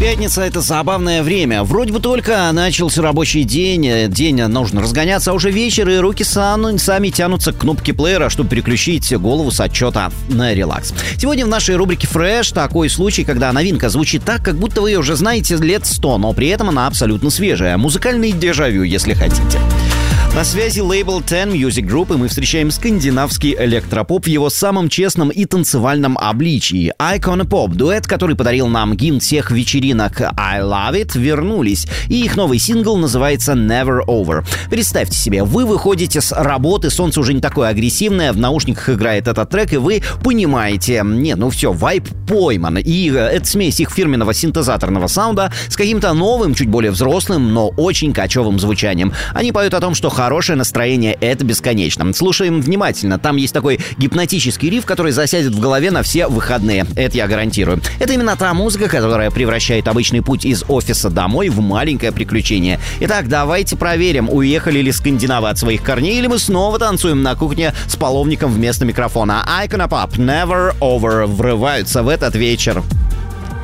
Пятница — это забавное время. Вроде бы только начался рабочий день, нужно разгоняться, а уже вечер, и руки сами тянутся к кнопке плеера, чтобы переключить голову с отчета на релакс. Сегодня в нашей рубрике «Фреш» такой случай, когда новинка звучит так, как будто вы ее уже знаете лет 100, но при этом она абсолютно свежая. Музыкальный дежавю, если хотите. На связи лейбл Ten Music Group, и мы встречаем скандинавский электропоп в его самом честном и танцевальном обличии. Icona Pop, дуэт, который подарил нам гимн всех вечеринок I Love It, вернулись, и их новый сингл называется Never Over. Представьте себе, вы выходите с работы, солнце уже не такое агрессивное, в наушниках играет этот трек, и вы понимаете, все, вайб пойман. И это смесь их фирменного синтезаторного саунда с каким-то новым, чуть более взрослым, но очень качевым звучанием. Они поют о том, что хорошее настроение — это бесконечно. Слушаем внимательно. Там есть такой гипнотический риф, который засядет в голове на все выходные. Это я гарантирую. Это именно та музыка, которая превращает обычный путь из офиса домой в маленькое приключение. Итак, давайте проверим, уехали ли скандинавы от своих корней, или мы снова танцуем на кухне с половником вместо микрофона. Icona Pop, Never Over врываются в этот вечер.